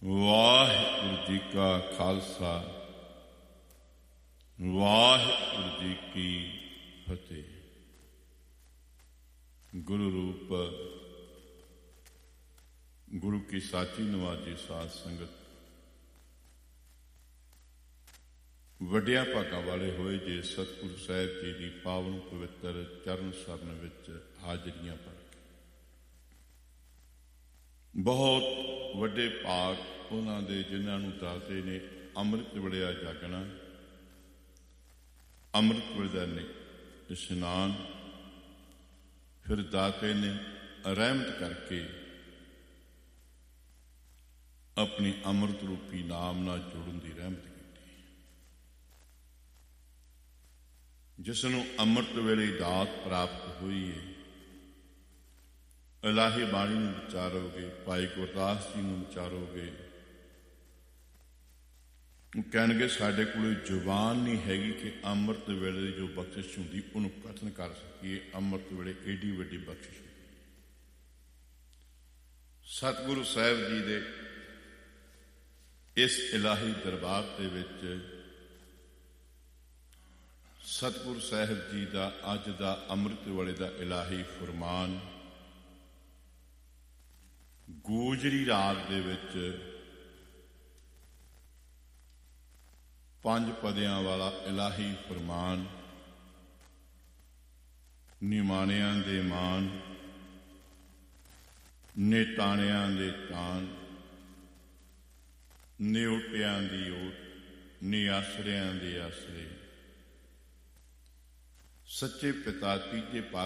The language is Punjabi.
ਵਾਹਿਗੁਰੂ ਜੀ ਕਾ ਖਾਲਸਾ, ਵਾਹਿਗੁਰੂ ਜੀ ਕੀ ਫਤਿਹ। ਗੁਰੂ ਰੂਪ ਗੁਰੂ ਕੀ ਸਾਚੀ ਨਵਾਜੀ ਸਾਧ ਸੰਗਤ, ਵੱਡਿਆਂ ਭਾਗਾਂ ਵਾਲੇ ਹੋਏ ਜੇ ਸਤਿਗੁਰੂ ਸਾਹਿਬ ਜੀ ਦੀ ਪਾਵਨ ਪਵਿੱਤਰ ਚਰਨ ਸਰਨ ਵਿੱਚ ਹਾਜ਼ਰੀਆਂ ਭਰ ਕੇ, ਬਹੁਤ ਵੱਡੇ ਭਾਗ ਉਹਨਾਂ ਦੇ ਜਿਨ੍ਹਾਂ ਨੂੰ ਦਾਤੇ ਨੇ ਅੰਮ੍ਰਿਤ ਵੇਲਿਆ ਜਾਗਣਾ, ਅੰਮ੍ਰਿਤ ਵੇਲੇ ਦਾ ਇਸ਼ਨਾਨ, ਫਿਰ ਦਾਤੇ ਨੇ ਰਹਿਮਤ ਕਰਕੇ ਆਪਣੀ ਅੰਮ੍ਰਿਤ ਰੂਪੀ ਨਾਮ ਨਾਲ ਜੁੜਨ ਦੀ ਰਹਿਮਤ ਕੀਤੀ। ਜਿਸ ਨੂੰ ਅੰਮ੍ਰਿਤ ਵੇਲੇ ਦਾਤ ਪ੍ਰਾਪਤ ਹੋਈ ਹੈ, ਇਲਾਹੀ ਬਾਣੀ ਨੂੰ ਵਿਚਾਰੋਗੇ, ਭਾਈ ਗੁਰਦਾਸ ਜੀ ਨੂੰ ਵਿਚਾਰੋਗੇ, ਕਹਿਣਗੇ ਸਾਡੇ ਕੋਲ ਜ਼ੁਬਾਨ ਨਹੀਂ ਹੈਗੀ ਕਿ ਅੰਮ੍ਰਿਤ ਵੇਲੇ ਦੀ ਜੋ ਬਖਸ਼ਿਸ਼ ਹੁੰਦੀ ਉਹਨੂੰ ਕਥਨ ਕਰ ਸਕੀਏ। ਅੰਮ੍ਰਿਤ ਵੇਲੇ ਏਡੀ ਵੱਡੀ ਬਖਸ਼ਿਸ਼ ਹੁੰਦੀ। ਸਤਿਗੁਰੂ ਸਾਹਿਬ ਜੀ ਦੇ ਇਸ ਇਲਾਹੀ ਦਰਬਾਰ ਦੇ ਵਿੱਚ ਸਤਿਗੁਰੂ ਸਾਹਿਬ ਜੀ ਦਾ ਅੱਜ ਦਾ ਅੰਮ੍ਰਿਤ ਵੇਲੇ ਦਾ ਇਲਾਹੀ ਫੁਰਮਾਨ ਗੋਜਰੀ ਰਾਗ ਦੇ ਵਿੱਚ 5 ਪਦਿਆਂ ਵਾਲਾ ਇਲਾਹੀ ਫੁਰਮਾਨ, ਨਿਮਾਣਿਆਂ ਦੇ ਮਾਨ, ਨੇਤਾਣਿਆਂ ਦੇ ਤਾਨ, ਨਿਉਟਿਆਂ ਦੀ ਓਟ, ਨਿਆਸਰਿਆਂ ਦੇ ਆਸਰੇ। ਸੱਚੇ ਪਿਤਾ ਤੀਜੇ